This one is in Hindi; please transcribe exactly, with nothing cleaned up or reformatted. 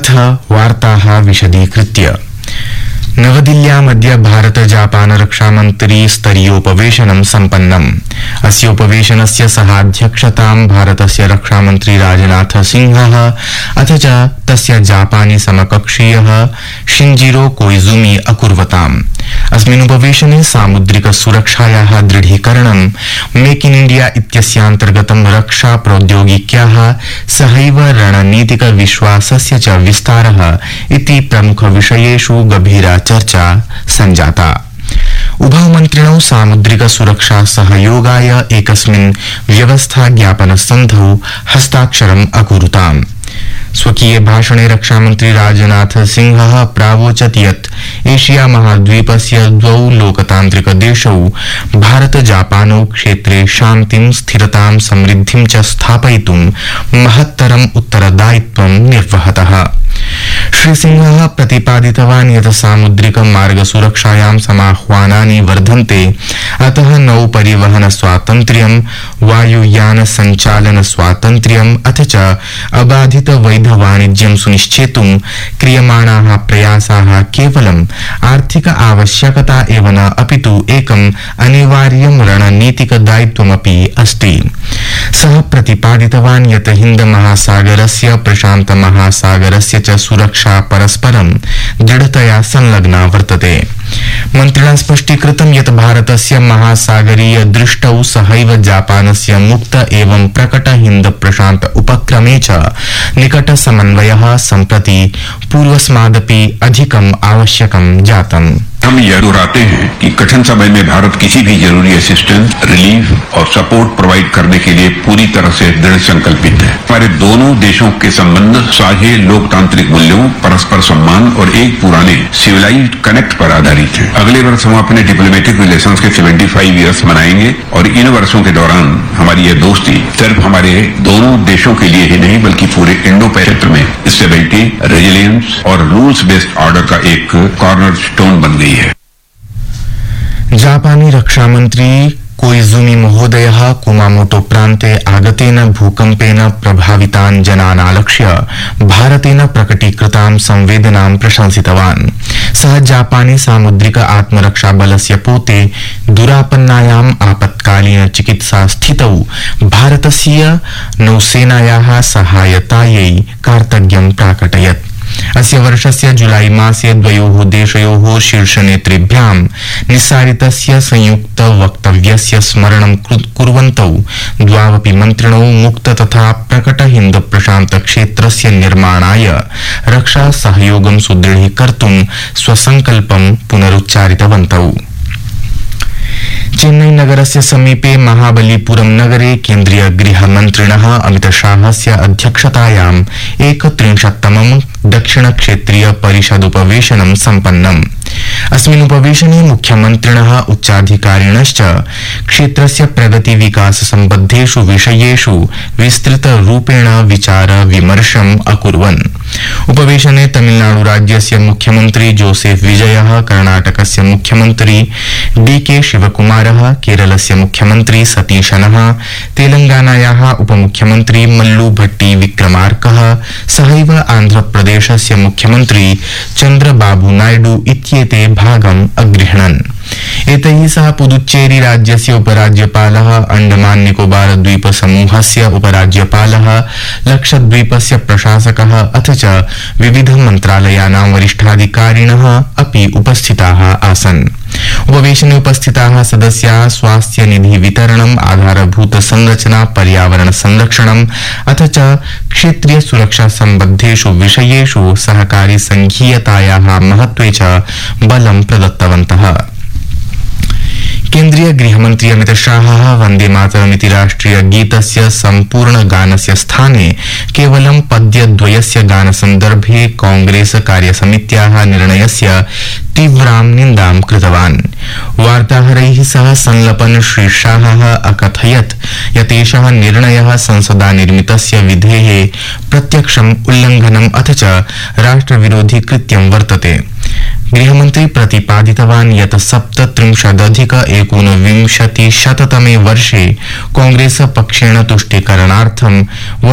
अथ वार्ताः विशदीकृत्य। नवदिल्ल्यामद्य भारत जापान रक्षामन्त्री स्तरीयोपवेशनं सम्पन्नम्। अस्योपवेशनस्य सहाध्यक्षतां भारतस्य रक्षामन्त्री राजनाथ सिंहः अथ च तस्य जापानी समकक्षीयः शिंजिरो कोइजुमी अकुर्वताम्। अस्मिन् उपवेशने सामुद्रिक सुरक्षायाः दृढीकरणं, मेक इन इंडिया इत्यस्यान्तर्गतं रक्षा प्रौद्योगिक्याः सहैव रणनीतिक विश्वासस्य च विस्तारः इति प्रमुख विषयेषु गभीरा चर्चा सञ्जाता। उभौ मन्त्रिणौ सामुद्रिक सुरक्षा सहयोगाय एकस्मिन् व्यवस्था ज्ञापन सन्धौ हस्ताक्षरम् अकुरुताम्। स्वकीय भाषणे रक्षामन्त्री राजनाथ सिंहः प्रावोचत् यत् एशिया महाद्वीपस्य द्वौ लोकतान्त्रिक देशौ भारत जापानौ क्षेत्रे शान्तिं, स्थिरतां, समृद्धिं च स्थापयितुं महत्तरम् उत्तरदायित्वं निर्वहतः। श्री सिंहः प्रतिपादितवान् यत् सामुद्रिक मार्ग सुरक्षायां समाह्वानानि वर्धन्ते, अतः नौ परिवहन स्वातन्त्र्यं, वायुयान संचालन स्वातन्त्र्यम् अथ च अबाधित वैध वाणिज्यं सुनिश्चेतुं क्रियमाणाः प्रयासाः केवलम् आर्थिक आवश्यकता एव न अपितु एकम् अनिवार्यं रणनीतिक दायित्वमपि अस्ति। सः प्रतिपादितवान् यत् हिन्द महासागरस्य, प्रशान्त महासागरस्य च सुरक्षा परस्परं दृढतया संलग्ना वर्तते। मन्त्रिणा स्पष्टीकृतं यत् भारतस्य महासागरीय दृष्टौ सहैव जापानस्य मुक्त एवं प्रकट हिन्द प्रशान्त उपक्रमे च निकट समन्वयः सम्प्रति पूर्वस्मादपि अधिकम् आवश्यकं जातम्। हम यह दोहराते हैं कि कठिन समय में भारत किसी भी जरूरी असिस्टेंस, रिलीफ और सपोर्ट प्रोवाइड करने के लिए पूरी तरह से दृढ़ संकल्पित है। हमारे दोनों देशों के संबंध साझे लोकतांत्रिक मूल्यों, परस्पर सम्मान और एक पुराने सिविलाइज्ड कनेक्ट पर आधारित है। अगले वर्ष हम अपने डिप्लोमेटिक रिलेशंस के पचहत्तर इयर्स मनाएंगे और इन वर्षों के दौरान हमारी यह दोस्ती सिर्फ हमारे दोनों देशों के लिए ही नहीं बल्कि पूरे इंडो पैसिफिक में स्टेबिलिटी, रेजिलियंस और रूल्स बेस्ड ऑर्डर का एक कॉर्नर स्टोन बन गई है। जापानी रक्षामन्त्री कोइजुमी महोदयः कुमामोटो प्रान्ते आगतेन भूकम्पेन प्रभावितान् जनान् आलक्ष्य भारतेन प्रकटीकृतां संवेदनां प्रशंसितवान्। सः जापानी सामुद्रिक आत्मरक्षा बलस्य पोते दुरापन्नायाम् आपत्कालीन चिकित्सा स्थितौ भारतस्य नौसेनायाः सहायतायै कार्तज्ञं प्राकटयत्। अस्य वर्षस्य जुलाई मासे द्वयोः देशयोः शीर्षनेतृभ्यां निस्सारितस्य संयुक्त वक्तव्यस्य स्मरणं कुर्वन्तौ द्वावपि मन्त्रिणौ मुक्त तथा प्रकट हिन्द प्रशान्त क्षेत्रस्य निर्माणाय रक्षा सहयोगं सुदृढीकर्तुं स्वसंकल्पं पुनरुच्चारितवन्तौ। चेन्नई नगरस्य समीपे महाबलीपुरम नगरे केन्द्रीय गृहमन्त्रिणः अमितशाहस्य अध्यक्षतायाम् एकत्रिंशत्तमं दक्षिण क्षेत्रीय परिषदुपवेशनं सम्पन्नम्। अस्मिन् उपवेशने मुख्यमन्त्रिणः उच्चाधिकारिणश्च क्षेत्रस्य प्रगति विकास सम्बद्धेषु विषयेषु विस्तृत रूपेण विचार विमर्शम् अकुर्वन्। उपवेशने तमिलनाडु राज्यस्य मुख्यमन्त्री जोसेफ विजयः, कर्णाटकस्य मुख्यमन्त्री डी के शिवकुमारः, केरलस्य मुख्यमन्त्री सतीशनः, तेलंगानायाः उपमुख्यमन्त्री मल्लू भट्टी विक्रमार्कः सहैव आन्ध्रप्रदेशस्य मुख्यमन्त्री चन्द्रबाबू नायडू इत्येते भागम् अगृह्णन्। एतैः सह पुदुच्चेरी राज्यस्य उपराज्यपालः, अंडमान निकोबार द्वीप समूहस्य उपराज्यपालः, लक्षद्वीपस्य प्रशासकः अथ च विविध मन्त्रालयानां वरिष्ठाधिकारिणः अपि उपस्थिताः आसन्। उपवेशने उपस्थिताः सदस्याः स्वास्थ्य निधि वितरणम्, आधारभूत संरचना, पर्यावरण संरक्षणम् अथ च क्षेत्रीय सुरक्षा सम्बद्धेषु विषयेषु सहकारी संघीयतायाः महत्त्वे च बलं प्रदत्तवन्तः। केन्द्रीय गृहमन्त्री अमित शाहः वन्दे मातरमिति राष्ट्रिय गीतस्य सम्पूर्ण गानस्य स्थाने केवलं पद्यद्वयस्य गानसन्दर्भे कांग्रेस कार्यसमित्याः निर्णयस्य तीव्रां निन्दां कृतवान्। वार्ताहरैः सह संलपन् श्री शाहः अकथयत् यत् एषः निर्णयः संसदा निर्मितस्य विधेः प्रत्यक्षम् उल्लङ्घनम् अथ च राष्ट्रविरोधी कृत्यं वर्तते। गृहमन्त्री प्रतिपादितवान् यत् सप्तत्रिंशदधिक एकोनविंशतिशततमे वर्षे कांग्रेस पक्षेण तुष्टीकरणार्थं